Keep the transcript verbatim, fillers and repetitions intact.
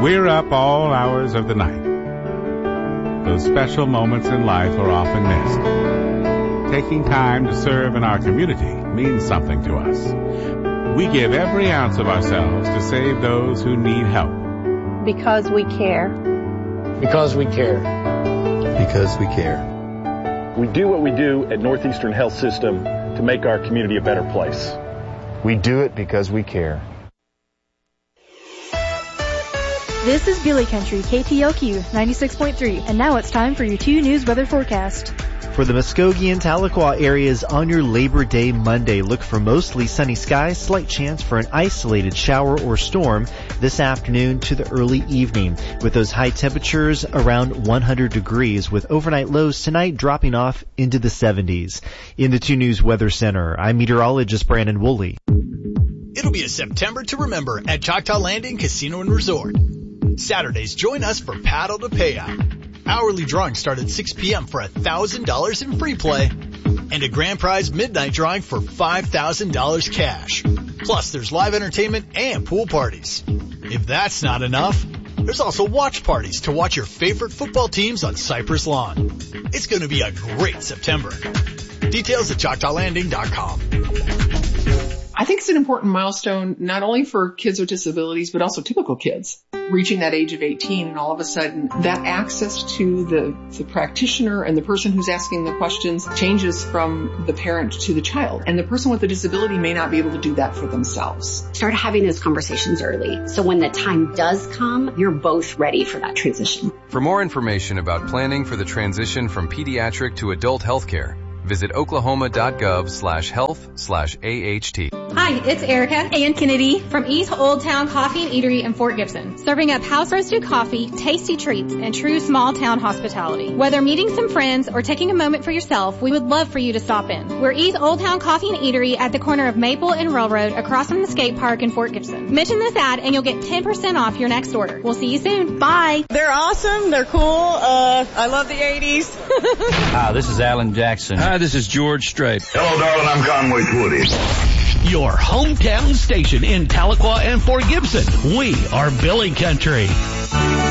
We're up all hours of the night. Those special moments in life are often missed. Taking time to serve in our community means something to us. We give every ounce of ourselves to save those who need help. Because we care. Because we care. Because we care. We do what we do at Northeastern Health System to make our community a better place. We do it because we care. This is Billy Country, K T L Q ninety-six point three, and now it's time for your two news weather forecast. For the Muskogee and Tahlequah areas on your Labor Day Monday, look for mostly sunny skies, slight chance for an isolated shower or storm this afternoon to the early evening, with those high temperatures around one hundred degrees, with overnight lows tonight dropping off into the seventies. In the two News Weather Center, I'm meteorologist Brandon Woolley. It'll be a September to remember at Choctaw Landing Casino and Resort. Saturdays, join us for Paddle to Payout. Hourly drawings start at six p.m. for one thousand dollars in free play and a grand prize midnight drawing for five thousand dollars cash. Plus, there's live entertainment and pool parties. If that's not enough, there's also watch parties to watch your favorite football teams on Cypress Lawn. It's going to be a great September. Details at choctaw landing dot com. I think it's an important milestone, not only for kids with disabilities, but also typical kids. Reaching that age of eighteen, and all of a sudden that access to the, the practitioner and the person who's asking the questions changes from the parent to the child. And the person with the disability may not be able to do that for themselves. Start having those conversations early, so when the time does come, you're both ready for that transition. For more information about planning for the transition from pediatric to adult healthcare, visit oklahoma.gov slash health slash AHT. Hi, it's Erica and Kennedy from East Old Town Coffee and Eatery in Fort Gibson, serving up house-roasted coffee, tasty treats, and true small-town hospitality. Whether meeting some friends or taking a moment for yourself, we would love for you to stop in. We're East Old Town Coffee and Eatery at the corner of Maple and Railroad across from the skate park in Fort Gibson. Mention this ad and you'll get ten percent off your next order. We'll see you soon. Bye. They're awesome. They're cool. Uh, I love the eighties. Hi, this is Alan Jackson. Hi, this is George Strait. Hello, darling. I'm Conway Twitty. Your hometown station in Tahlequah and Fort Gibson. We are Billy Country.